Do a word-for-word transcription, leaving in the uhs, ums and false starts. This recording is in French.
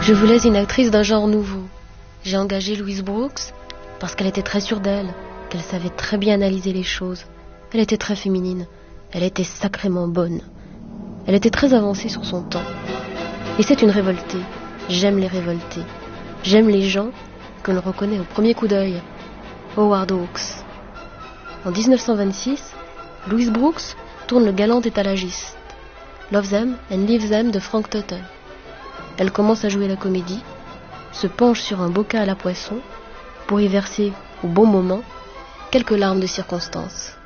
Je voulais une actrice d'un genre nouveau. J'ai engagé Louise Brooks parce qu'elle était très sûre d'elle, qu'elle savait très bien analyser les choses. Elle était très féminine. Elle était sacrément bonne. Elle était très avancée sur son temps. Et c'est une révoltée. J'aime les révoltés. J'aime les gens que l'on reconnaît au premier coup d'œil. Howard Hawks. En dix-neuf cent vingt-six, Louise Brooks tourne Le galant étalagiste, Love Them and Leave Them de Frank Tuttle. Elle commence à jouer la comédie, se penche sur un bocal à poisson pour y verser, au bon moment, quelques larmes de circonstance.